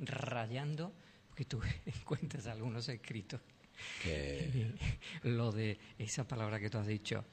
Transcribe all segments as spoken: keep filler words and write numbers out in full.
rayando, porque tú encuentras algunos escritos. Que... Lo de esa palabra que tú has dicho,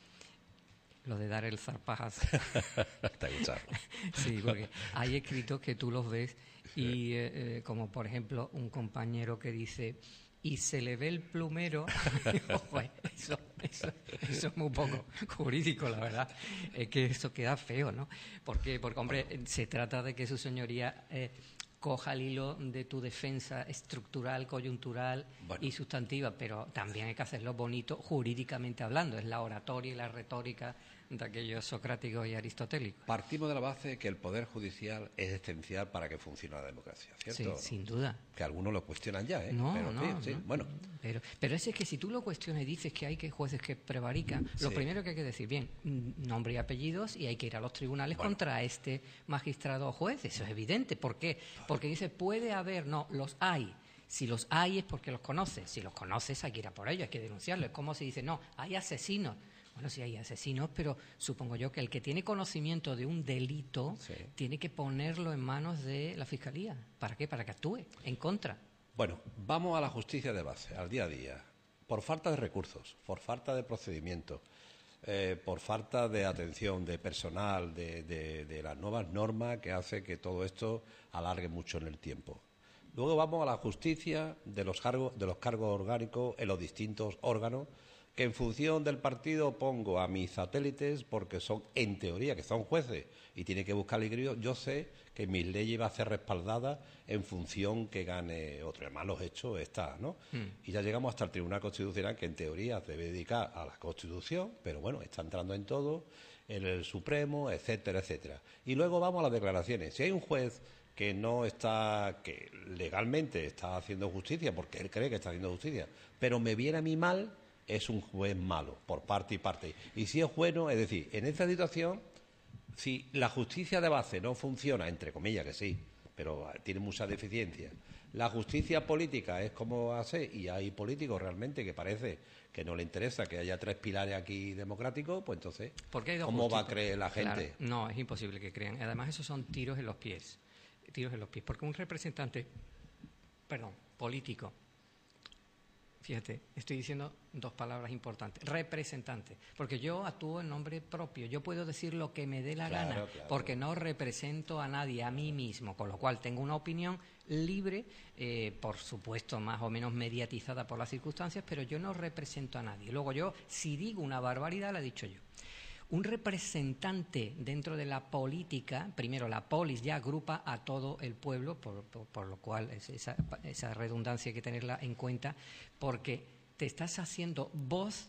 lo de dar el zarpajazo. Te ha gustado. Sí, porque hay escritos que tú los ves y, eh, eh, como por ejemplo, un compañero que dice, y se le ve el plumero. Joder, eso, eso, eso es muy poco jurídico, la verdad. Es que eso queda feo, ¿no? Porque, porque hombre, bueno, se trata de que su señoría... Eh, coja el hilo de tu defensa estructural, coyuntural bueno. y sustantiva, pero también hay que hacerlo bonito jurídicamente hablando, es la oratoria y la retórica de aquellos socráticos y aristotélicos. Partimos de la base que el Poder Judicial es esencial para que funcione la democracia, ¿cierto? Sí, sin duda. Que algunos lo cuestionan ya, ¿eh? No, pero, no, sí, no. Sí, bueno. Pero, pero ese es que si tú lo cuestionas y dices que hay que jueces que prevarican, sí. lo primero que hay que decir, bien, nombre y apellidos, y hay que ir a los tribunales bueno. contra este magistrado o juez, eso es evidente. ¿Por qué? Porque dice, puede haber, no, los hay. Si los hay es porque los conoces. Si los conoces hay que ir a por ellos, hay que denunciarlos. Es como si dice, no, hay asesinos. Bueno, sí hay asesinos, pero supongo yo que el que tiene conocimiento de un delito sí. tiene que ponerlo en manos de la Fiscalía. ¿Para qué? Para que actúe en contra. Bueno, vamos a la justicia de base, al día a día. Por falta de recursos, por falta de procedimientos, eh, por falta de atención, de personal, de, de, de las nuevas normas que hace que todo esto alargue mucho en el tiempo. Luego vamos a la justicia de los cargos, de los cargos orgánicos en los distintos órganos, que en función del partido pongo a mis satélites porque son, en teoría, que son jueces y tienen que buscar equilibrio. Yo sé que mis leyes van a ser respaldadas en función que gane otro. Además, los hechos están, ¿no? Mm. Y ya llegamos hasta el Tribunal Constitucional, que en teoría se debe dedicar a la Constitución, pero bueno, está entrando en todo, en el Supremo, etcétera, etcétera. Y luego vamos a las declaraciones. Si hay un juez que no está, que legalmente está haciendo justicia, porque él cree que está haciendo justicia, pero me viene a mí mal, es un juez malo, por parte y parte. Y si es bueno, es decir, en esta situación, si la justicia de base no funciona, entre comillas que sí, pero tiene mucha deficiencia, la justicia política es como hace, y hay políticos realmente que parece que no le interesa que haya tres pilares aquí democráticos, pues entonces, ¿cómo va a creer la gente? Claro, no, es imposible que crean. Además, esos son tiros en los pies, tiros en los pies, porque un representante, perdón, político, fíjate, estoy diciendo dos palabras importantes. Representante, porque yo actúo en nombre propio. Yo puedo decir lo que me dé la claro, gana, claro. porque no represento a nadie, a mí mismo, con lo cual tengo una opinión libre, eh, por supuesto más o menos mediatizada por las circunstancias, pero yo no represento a nadie. Luego yo, si digo una barbaridad, la he dicho yo. Un representante dentro de la política, primero la polis ya agrupa a todo el pueblo, por, por, por lo cual es esa, esa redundancia hay que tenerla en cuenta, porque te estás haciendo voz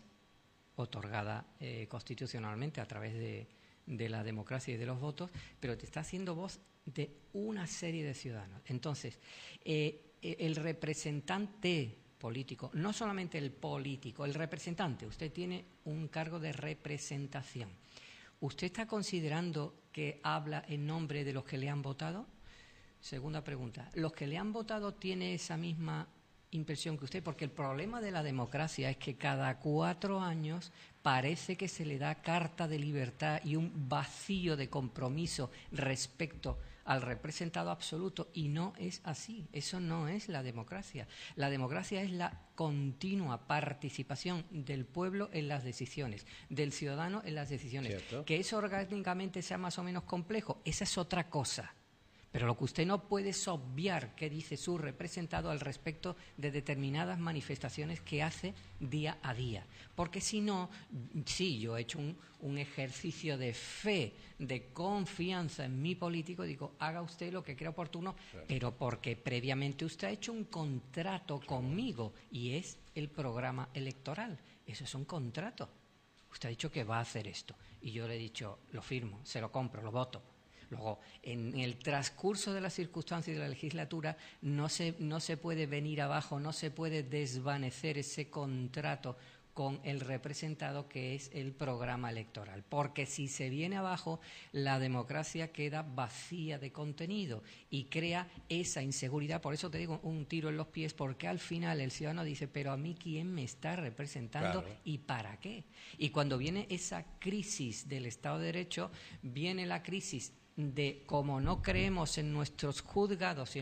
otorgada eh, constitucionalmente a través de, de la democracia y de los votos, pero te está haciendo voz de una serie de ciudadanos. Entonces, eh, el representante político, no solamente el político, el representante, usted tiene un cargo de representación. ¿Usted está considerando que habla en nombre de los que le han votado? Segunda pregunta, ¿los que le han votado tienen esa misma impresión que usted? Porque el problema de la democracia es que cada cuatro años parece que se le da carta de libertad y un vacío de compromiso respecto al representado absoluto, y no es así. Eso no es la democracia. La democracia es la continua participación del pueblo en las decisiones, del ciudadano en las decisiones. ¿Cierto? Que eso orgánicamente sea más o menos complejo, esa es otra cosa. Pero lo que usted no puede es obviar qué dice su representado al respecto de determinadas manifestaciones que hace día a día. Porque si no, sí, yo he hecho un, un ejercicio de fe, de confianza en mi político, digo, haga usted lo que crea oportuno, claro. Pero porque previamente usted ha hecho un contrato claro. conmigo, y es el programa electoral. Eso es un contrato. Usted ha dicho que va a hacer esto, y yo le he dicho, lo firmo, se lo compro, lo voto. Luego, en el transcurso de las circunstancias de la legislatura no se, no se puede venir abajo, no se puede desvanecer ese contrato con el representado que es el programa electoral. Porque si se viene abajo, la democracia queda vacía de contenido y crea esa inseguridad. Por eso te digo, un tiro en los pies, porque al final el ciudadano dice, pero a mí ¿quién me está representando? Claro. ¿Y para qué? Y cuando viene esa crisis del Estado de Derecho, viene la crisis de como no creemos en nuestros juzgados